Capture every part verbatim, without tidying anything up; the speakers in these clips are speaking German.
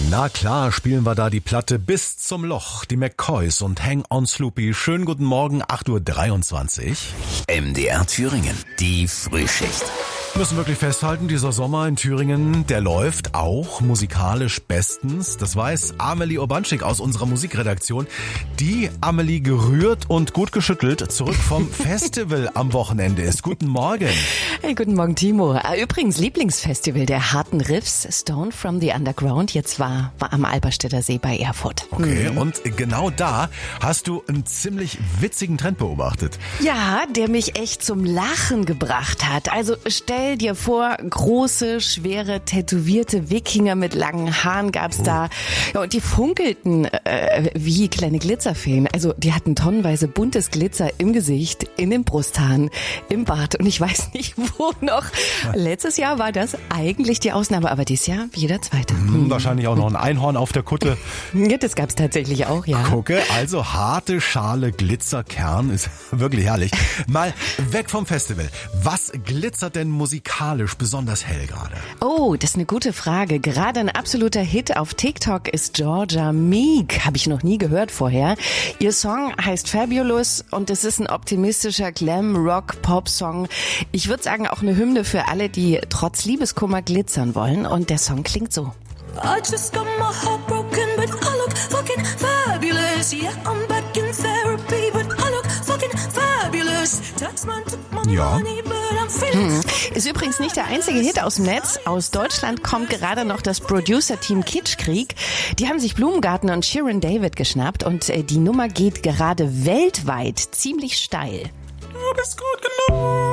Na klar, spielen wir da die Platte Bis zum Loch, die McCoys und Hang on Sloopy. Schönen guten Morgen, acht Uhr dreiundzwanzig. M D R Thüringen, die Frühschicht. Wir müssen wirklich festhalten, dieser Sommer in Thüringen, der läuft auch musikalisch bestens. Das weiß Amelie Urbanschik aus unserer Musikredaktion. Die Amelie gerührt und gut geschüttelt zurück vom Festival am Wochenende ist. Guten Morgen. Hey, guten Morgen, Timo. Übrigens, Lieblingsfestival der harten Riffs, Stone from the Underground, jetzt war, war am Alberstädter See bei Erfurt. Okay, mhm. Und genau da hast du einen ziemlich witzigen Trend beobachtet. Ja, der mich echt zum Lachen gebracht hat. Also stell dir vor, große, schwere, tätowierte Wikinger mit langen Haaren gab's oh. da. Ja, und die funkelten äh, wie kleine Glitzerfeen. Also die hatten tonnenweise buntes Glitzer im Gesicht, in den Brusthaaren, im Bart und ich weiß nicht wo noch. Ja. Letztes Jahr war das eigentlich die Ausnahme, aber dieses Jahr jeder zweite. Hm, hm. Wahrscheinlich auch noch ein Einhorn auf der Kutte. Ja, das gab's tatsächlich auch, ja. Gucke, also harte Schale, Glitzerkern, ist wirklich herrlich. Mal weg vom Festival. Was glitzert denn musikalisch besonders hell gerade? Oh, das ist eine gute Frage. Gerade ein absoluter Hit auf TikTok ist Georgia Meek. Habe ich noch nie gehört vorher. Ihr Song heißt Fabulous und es ist ein optimistischer Glam-Rock-Pop-Song. Ich würde sagen, auch eine Hymne für alle, die trotz Liebeskummer glitzern wollen. Und der Song klingt so. I just got my heart broken, but I look fucking fabulous. Yeah, I'm back in therapy, but I look fucking fabulous. Taxman took my ja. money, but I'm feeling... Hm. Ist übrigens nicht der einzige Hit aus dem Netz. Aus Deutschland kommt gerade noch das Producer-Team Kitschkrieg. Die haben sich Blumengarten und Shirin David geschnappt und die Nummer geht gerade weltweit ziemlich steil. Du bist gut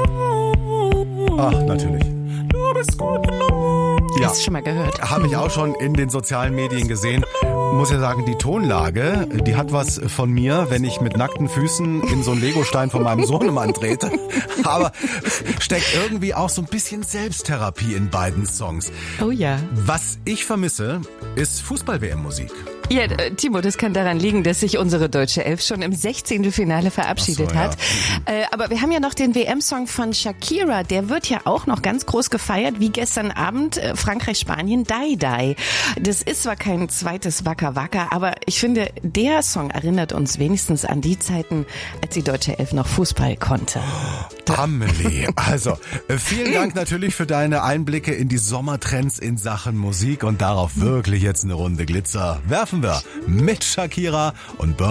genug. Ach, natürlich. Du bist gut genug. Ja, hast du schon mal gehört? Habe ich auch schon in den sozialen Medien gesehen. Muss ja sagen, die Tonlage, die hat was von mir, wenn ich mit nackten Füßen in so einen Legostein von meinem Sohnemann trete. Aber steckt irgendwie auch so ein bisschen Selbsttherapie in beiden Songs. Oh ja. Was ich vermisse, ist Fußball-W M-Musik. Ja, Timo, das kann daran liegen, dass sich unsere deutsche Elf schon im sechzehnten Finale verabschiedet so, hat. Ja. Äh, aber wir haben ja noch den W M-Song von Shakira. Der wird ja auch noch ganz groß gefeiert, wie gestern Abend äh, Frankreich-Spanien, Die Die. Das ist zwar kein zweites Wacker Wacker, aber ich finde, der Song erinnert uns wenigstens an die Zeiten, als die deutsche Elf noch Fußball konnte. Amelie, also vielen Dank natürlich für deine Einblicke in die Sommertrends in Sachen Musik und darauf wirklich jetzt eine Runde Glitzer werfen wir mit Shakira und